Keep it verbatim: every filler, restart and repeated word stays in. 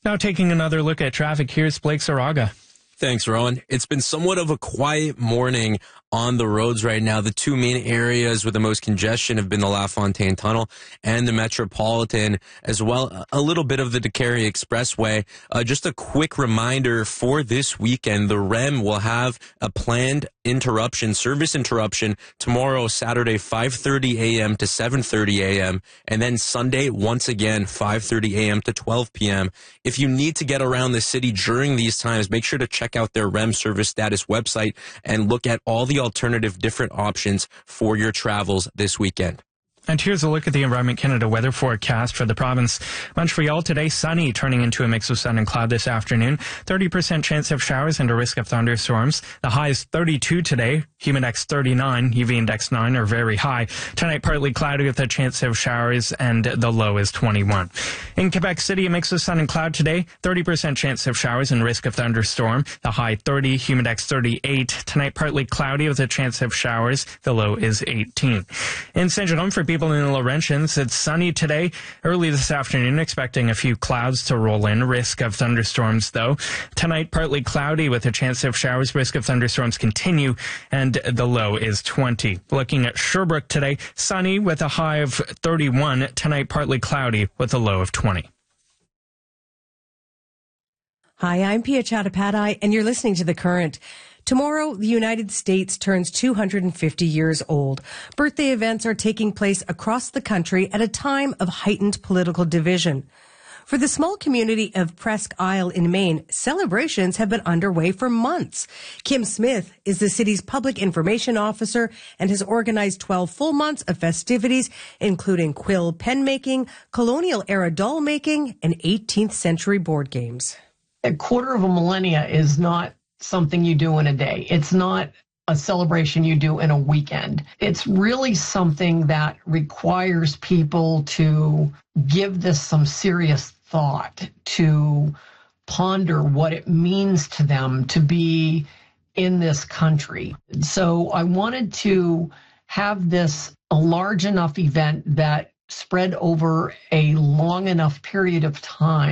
Now taking another look at traffic, here's Blake Saraga. Thanks, Rowan. It's been somewhat of a quiet morning on the roads right now. The two main areas with the most congestion have been the LaFontaine Tunnel and the Metropolitan, as well a little bit of the DeCarry Expressway. Uh, just a quick reminder for this weekend, the R E M will have a planned interruption, service interruption, tomorrow, Saturday, five thirty a.m. to seven thirty a.m., and then Sunday, once again, five thirty a.m. to twelve p.m. If you need to get around the city during these times, make sure to check out their R E M service status website and look at all the alternative different options for your travels this weekend. And here's a look at the Environment Canada weather forecast for the province. Montreal today, sunny, turning into a mix of sun and cloud this afternoon. thirty percent chance of showers and a risk of thunderstorms. The high is thirty-two today. Humidex thirty-nine. U V index nine are very high. Tonight, partly cloudy with a chance of showers, and the low is twenty-one. In Quebec City, a mix of sun and cloud today. thirty percent chance of showers and risk of thunderstorm. The high thirty. Humidex thirty-eight. Tonight, partly cloudy with a chance of showers. The low is eighteen. In Saint Jerome, for people in the Laurentians, it's sunny today. Early this afternoon, expecting a few clouds to roll in. Risk of thunderstorms, though. Tonight, partly cloudy with a chance of showers. Risk of thunderstorms continue, and the low is twenty. Looking at Sherbrooke today, sunny with a high of thirty-one. Tonight, partly cloudy with a low of twenty. Hi, I'm Pia Chattopadhyay, and you're listening to The Current. Tomorrow, the United States turns two hundred fifty years old. Birthday events are taking place across the country at a time of heightened political division. For the small community of Presque Isle in Maine, celebrations have been underway for months. Kim Smith is the city's public information officer and has organized twelve full months of festivities, including quill pen making, colonial-era doll making, and eighteenth century board games. A quarter of a millennia is not something you do in a day. It's not a celebration you do in a weekend. It's really something that requires people to give this some serious thought, to ponder what it means to them to be in this country. So I wanted to have this a large enough event that spread over a long enough period of time